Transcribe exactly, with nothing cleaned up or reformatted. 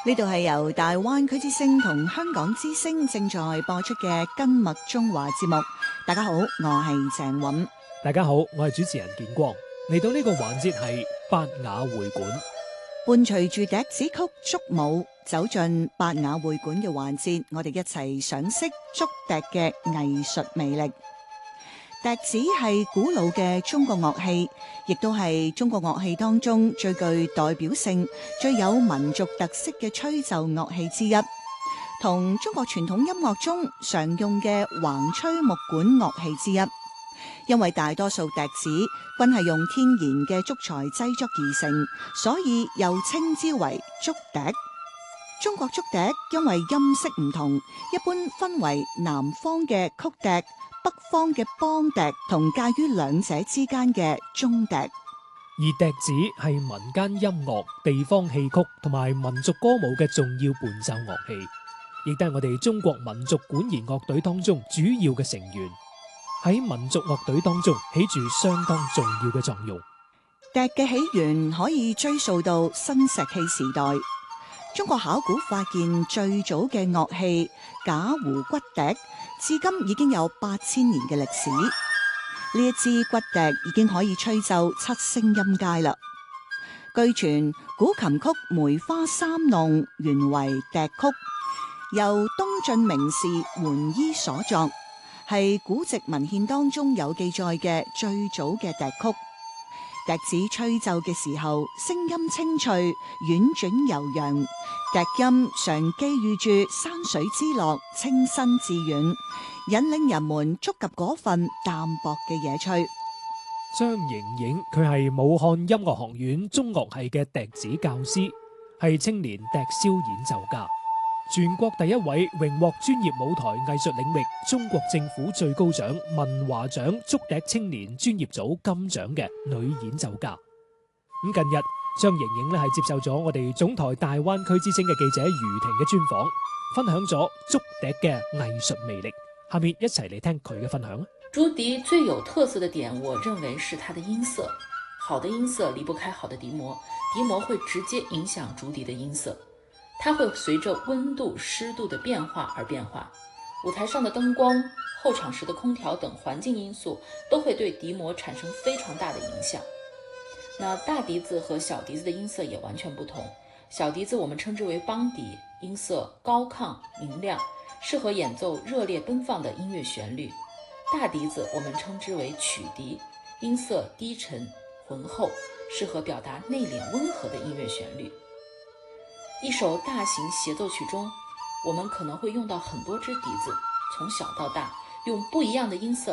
呢度係由大灣區之聲同香港之聲正在播出嘅《根脈中華》節目。大家好，我係鄭韻。 大家好，我係主持人建光。嚟到呢個環節係百雅會館， 伴隨住笛子曲竹舞走進百雅會館嘅環節，我哋一齊賞識竹笛嘅藝術魅力。笛子係古老嘅中國樂器，亦都係中國樂器當中最具代表性、最有民族特色嘅吹奏樂器之一，同中國傳統音樂中常用嘅橫吹木管樂器之一。因為大多數笛子均係用天然嘅竹材製作而成，所以又稱之為竹笛。中國竹笛因為音色唔同，一般分為南方嘅曲笛、北方嘅梆笛同介於兩者之間嘅中笛。 而笛子係民間音樂、地方戲曲同埋民族歌舞嘅重要伴奏樂器，亦都係我哋中國民族管弦樂隊當中主要嘅成員，喺民族樂隊當中起住相當重要嘅作用。 笛嘅起源可以追溯到新石器時代，中國考古發現最早嘅樂器假胡骨笛，至今已經有八千年嘅歷史。呢一支骨笛已經可以吹奏七聲音階啦。據傳古琴曲《梅花三弄》原為笛曲，由東晉名士桓伊所作，係古籍文獻當中有記載嘅最早嘅笛曲。笛子吹奏嘅時候，聲音清脆、婉轉悠揚，笛音常寄寓住山水之樂、清新致遠，引領人們觸及嗰份淡薄嘅野趣。 張瑩瑩佢係武漢音樂學院中樂系嘅笛子教師，係青年笛簫演奏家，全國第一位榮獲專業舞台藝術領域中國政府最高獎文華獎竹笛青年專業組金獎嘅女演奏家。咁近日張瑩瑩咧係接受咗我哋總台大灣區之聲嘅記者余婷嘅專訪，分享咗竹笛嘅藝術魅力。下面一齊嚟聽佢嘅分享。 竹笛最有特色的點，我認為是它的音色。好的音色離不開好的笛膜，笛膜會直接影響竹笛的音色。它會隨着溫度、濕度的變化而變化，舞台上的燈光、候場時的空調等環境因素都會對笛膜產生非常大的影響。那大笛子和小笛子的音色也完全不同。小笛子我們稱之為梆笛，音色高亢明亮，適合演奏熱烈奔放的音樂旋律。大笛子我們稱之為曲笛，音色低沉渾厚，適合表達內斂溫和的音樂旋律。一首大型協奏曲中，我們可能會用到很多支笛子，從小到大，用不一樣的音色